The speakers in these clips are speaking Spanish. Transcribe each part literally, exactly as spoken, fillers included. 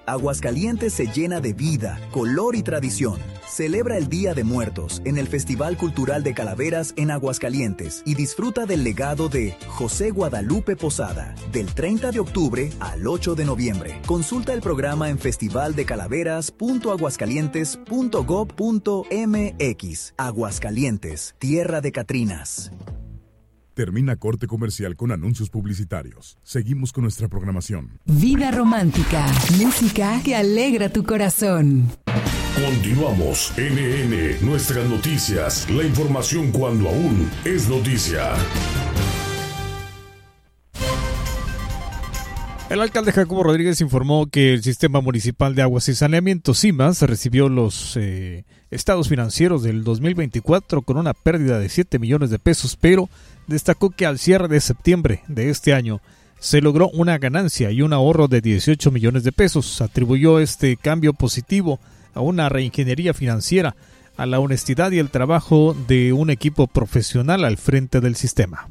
Aguascalientes se llena de vida, color y tradición. Celebra el Día de Muertos en el Festival Cultural de Calaveras en Aguascalientes y disfruta del legado de José Guadalupe Posada, del treinta de octubre al ocho de noviembre. Consulta el programa en festivaldecalaveras punto aguascalientes punto gob punto mx. Aguascalientes, tierra de Catrinas. Termina corte comercial con anuncios publicitarios. Seguimos con nuestra programación. Vida romántica, música que alegra tu corazón. Continuamos. N N, nuestras noticias. La información cuando aún es noticia. El alcalde Jacobo Rodríguez informó que el Sistema Municipal de Aguas y Saneamiento, SIMAS, recibió los eh, estados financieros del dos mil veinticuatro con una pérdida de siete millones de pesos, pero destacó que al cierre de septiembre de este año se logró una ganancia y un ahorro de dieciocho millones de pesos. Atribuyó este cambio positivo a una reingeniería financiera, a la honestidad y el trabajo de un equipo profesional al frente del sistema.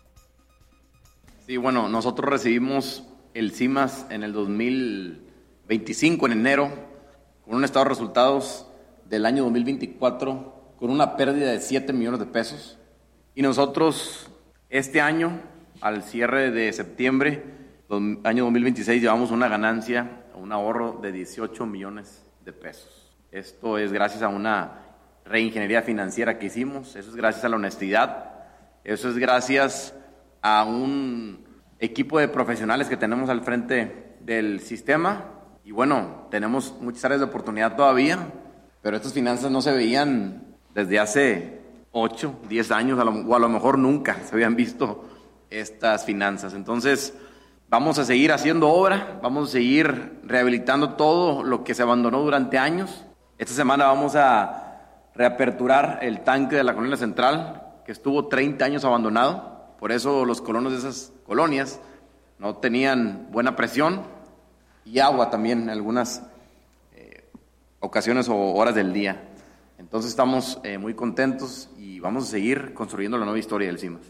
Sí, bueno, nosotros recibimos el SIMAS en el dos mil veinticinco, en enero, con un estado de resultados del año dos mil veinticuatro, con una pérdida de siete millones de pesos. Y nosotros, este año, al cierre de septiembre, año dos mil veintiséis, llevamos una ganancia, un ahorro de dieciocho millones de pesos. Esto es gracias a una reingeniería financiera que hicimos, eso es gracias a la honestidad, eso es gracias a un equipo de profesionales que tenemos al frente del sistema. Y bueno, tenemos muchas áreas de oportunidad todavía, pero estas finanzas no se veían desde hace ocho, diez años, a lo, o a lo mejor nunca se habían visto estas finanzas. Entonces, vamos a seguir haciendo obra, vamos a seguir rehabilitando todo lo que se abandonó durante años. Esta semana vamos a reaperturar el tanque de la Colonia Central, que estuvo treinta años abandonado. Por eso los colonos de esas colonias no tenían buena presión y agua también en algunas eh, ocasiones o horas del día. Entonces estamos eh, muy contentos y vamos a seguir construyendo la nueva historia del SIMAS.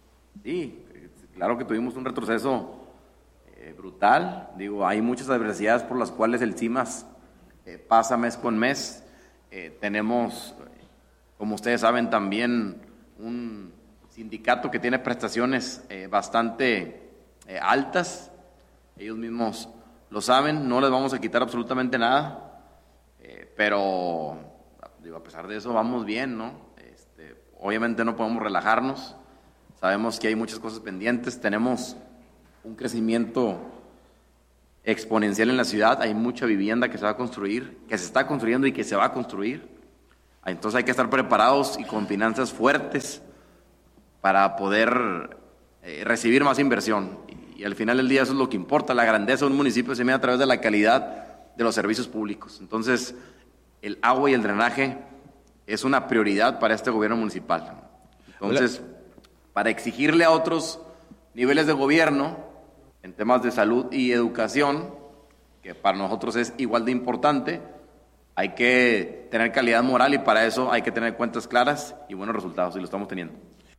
Sí, claro que tuvimos un retroceso eh, brutal. Digo, hay muchas adversidades por las cuales el SIMAS eh, pasa mes con mes. Eh, tenemos, como ustedes saben, también un sindicato que tiene prestaciones eh, bastante eh, altas. Ellos mismos lo saben, no les vamos a quitar absolutamente nada, eh, pero digo, a pesar de eso vamos bien, ¿no? Este, obviamente no podemos relajarnos, sabemos que hay muchas cosas pendientes, tenemos un crecimiento exponencial en la ciudad, hay mucha vivienda que se va a construir, que se está construyendo y que se va a construir, entonces hay que estar preparados y con finanzas fuertes para poder eh, recibir más inversión. Y, y al final del día eso es lo que importa. La grandeza de un municipio se mide a través de la calidad de los servicios públicos. Entonces, el agua y el drenaje es una prioridad para este gobierno municipal. Entonces, Hola. para exigirle a otros niveles de gobierno, en temas de salud y educación, que para nosotros es igual de importante, hay que tener calidad moral y para eso hay que tener cuentas claras y buenos resultados, y lo estamos teniendo.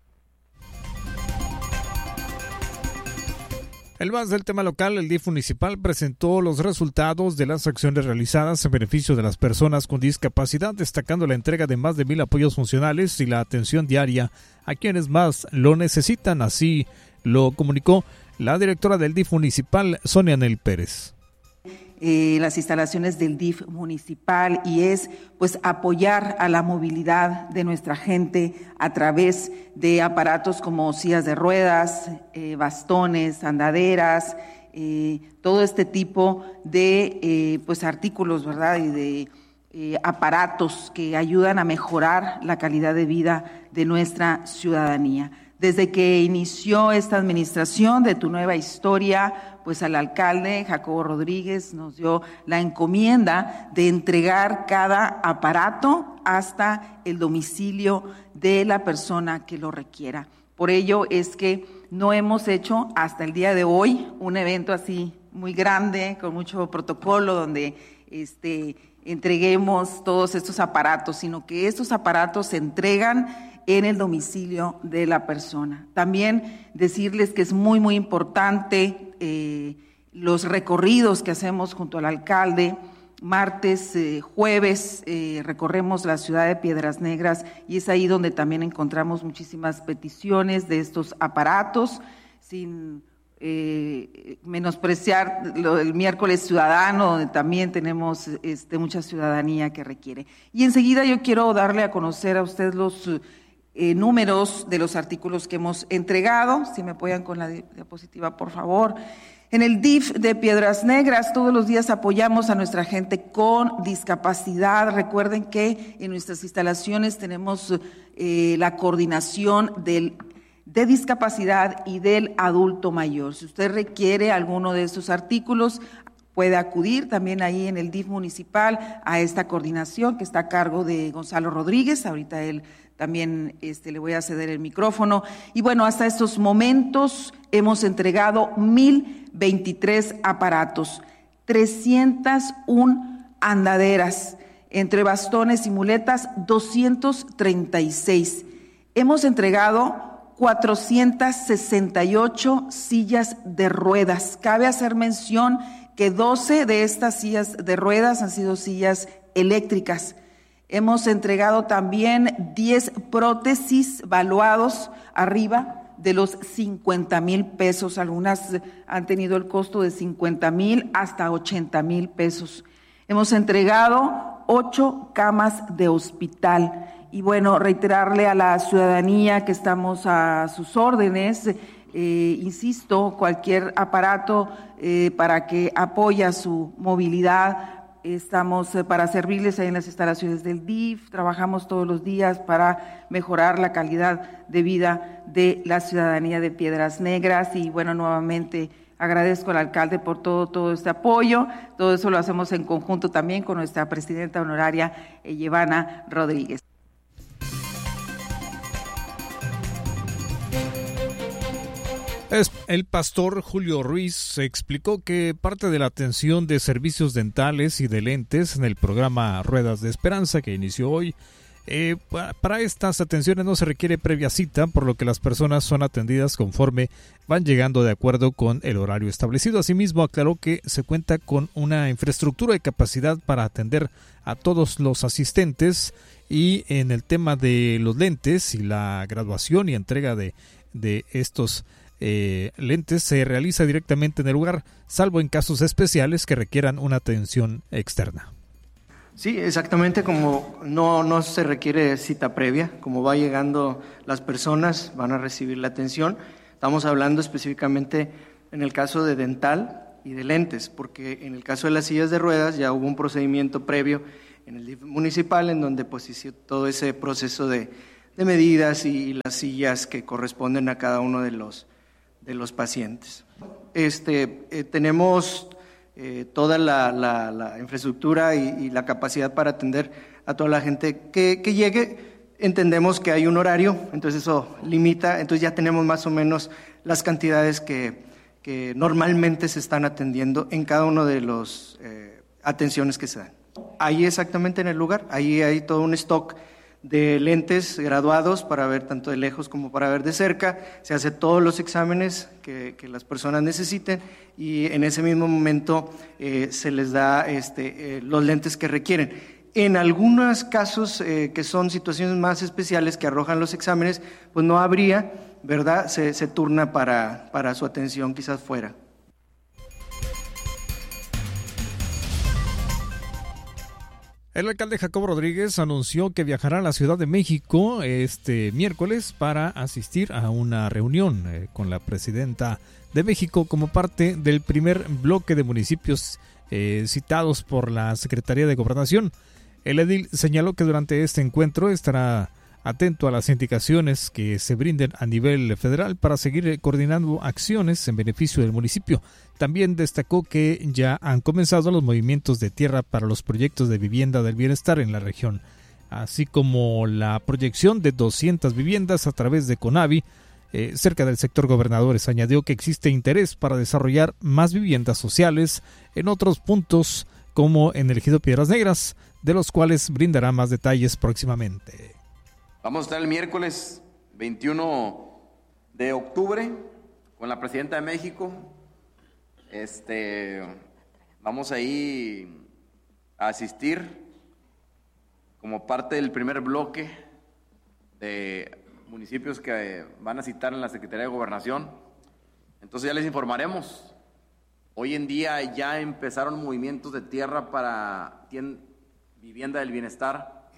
El más del tema local, el D I F municipal presentó los resultados de las acciones realizadas en beneficio de las personas con discapacidad, destacando la entrega de más de mil apoyos funcionales y la atención diaria a quienes más lo necesitan. Así lo comunicó la directora del D I F municipal, Sonia Nel Pérez. Eh, las instalaciones del D I F municipal y es pues apoyar a la movilidad de nuestra gente a través de aparatos como sillas de ruedas, eh, bastones, andaderas, eh, todo este tipo de eh, pues artículos, ¿verdad? Y de eh, aparatos que ayudan a mejorar la calidad de vida de nuestra ciudadanía. Desde que inició esta administración de Tu Nueva Historia, pues al alcalde Jacobo Rodríguez nos dio la encomienda de entregar cada aparato hasta el domicilio de la persona que lo requiera. Por ello es que no hemos hecho hasta el día de hoy un evento así muy grande, con mucho protocolo, donde este, entreguemos todos estos aparatos, sino que estos aparatos se entregan en el domicilio de la persona. También decirles que es muy, muy importante eh, los recorridos que hacemos junto al alcalde. Martes, eh, jueves, eh, recorremos la ciudad de Piedras Negras y es ahí donde también encontramos muchísimas peticiones de estos aparatos, sin eh, menospreciar lo, el miércoles ciudadano, donde también tenemos este, mucha ciudadanía que requiere. Y enseguida yo quiero darle a conocer a usted los eh, números de los artículos que hemos entregado. Si me apoyan con la diapositiva, por favor. En el D I F de Piedras Negras todos los días apoyamos a nuestra gente con discapacidad. Recuerden que en nuestras instalaciones tenemos eh, la coordinación del, de discapacidad y del adulto mayor. Si usted requiere alguno de estos artículos, puede acudir también ahí en el D I F municipal a esta coordinación que está a cargo de Gonzalo Rodríguez. Ahorita él también este, le voy a ceder el micrófono. Y bueno, hasta estos momentos hemos entregado mil veintitrés aparatos, trescientas una andaderas, entre bastones y muletas, doscientos treinta y seis. Hemos entregado cuatrocientas sesenta y ocho sillas de ruedas. Cabe hacer mención que doce de estas sillas de ruedas han sido sillas eléctricas. Hemos entregado también diez prótesis valuados arriba de los cincuenta mil pesos. Algunas han tenido el costo de cincuenta mil hasta ochenta mil pesos. Hemos entregado ocho camas de hospital. Y bueno, reiterarle a la ciudadanía que estamos a sus órdenes, eh, insisto, cualquier aparato eh, para que apoye su movilidad. Estamos para servirles ahí en las instalaciones del D I F, trabajamos todos los días para mejorar la calidad de vida de la ciudadanía de Piedras Negras y bueno, nuevamente agradezco al alcalde por todo, todo este apoyo, todo eso lo hacemos en conjunto también con nuestra presidenta honoraria, Yevana Rodríguez. El pastor Julio Ruiz explicó que parte de la atención de servicios dentales y de lentes en el programa Ruedas de Esperanza que inició hoy, eh, para estas atenciones no se requiere previa cita, por lo que las personas son atendidas conforme van llegando de acuerdo con el horario establecido. Asimismo, aclaró que se cuenta con una infraestructura y capacidad para atender a todos los asistentes y en el tema de los lentes y la graduación y entrega de, de estos Eh, lentes se realiza directamente en el lugar, salvo en casos especiales que requieran una atención externa. Sí, exactamente, como no, no se requiere cita previa, como va llegando las personas van a recibir la atención. Estamos hablando específicamente en el caso de dental y de lentes, porque en el caso de las sillas de ruedas ya hubo un procedimiento previo en el D I F municipal en donde pues hizo todo ese proceso de, de medidas y las sillas que corresponden a cada uno de los de los pacientes. Este, eh, tenemos eh, toda la, la, la infraestructura y, y la capacidad para atender a toda la gente que, que llegue. Entendemos que hay un horario, entonces eso limita, entonces ya tenemos más o menos las cantidades que, que normalmente se están atendiendo en cada uno de los eh, atenciones que se dan. Ahí exactamente en el lugar, ahí hay todo un stock de lentes graduados para ver tanto de lejos como para ver de cerca, se hace todos los exámenes que, que las personas necesiten y en ese mismo momento eh, se les da este, eh, los lentes que requieren. En algunos casos eh, que son situaciones más especiales que arrojan los exámenes, pues no habría, ¿verdad? Se, se turna para, para su atención quizás fuera. El alcalde Jacobo Rodríguez anunció que viajará a la Ciudad de México este miércoles para asistir a una reunión eh, con la presidenta de México como parte del primer bloque de municipios eh, citados por la Secretaría de Gobernación. El edil señaló que durante este encuentro estará atento a las indicaciones que se brinden a nivel federal para seguir coordinando acciones en beneficio del municipio. También destacó que ya han comenzado los movimientos de tierra para los proyectos de vivienda del bienestar en la región, así como la proyección de doscientas viviendas a través de CONAVI eh, cerca del sector Gobernadores. Añadió que existe interés para desarrollar más viviendas sociales en otros puntos como en el ejido Piedras Negras, de los cuales brindará más detalles próximamente. Vamos a estar el miércoles veintiuno de octubre con la presidenta de México Este, vamos ahí a asistir como parte del primer bloque de municipios que van a citar en la Secretaría de Gobernación. Entonces ya les informaremos. Hoy en día ya empezaron movimientos de tierra para tien- vivienda del bienestar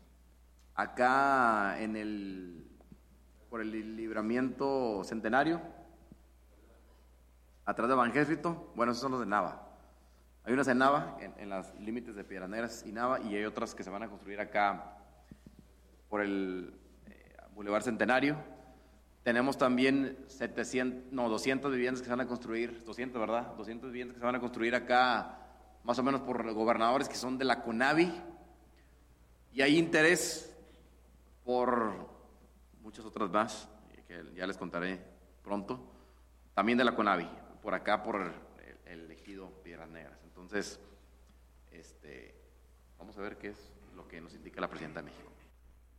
acá en el por el libramiento Centenario, atrás de Evangélico. Bueno, esos son los de Nava. Hay unas en Nava, en, en los límites de Piedras Negras y Nava, y hay otras que se van a construir acá por el eh, Boulevard Centenario. Tenemos también setecientos, no, doscientas viviendas que se van a construir, doscientas, ¿verdad? doscientas viviendas que se van a construir acá, más o menos por gobernadores que son de la CONAVI. Y hay interés por muchas otras más, que ya les contaré pronto, también de la CONAVI, por acá, por el, el ejido Piedras Negras. Entonces, este, vamos a ver qué es lo que nos indica la Presidenta de México.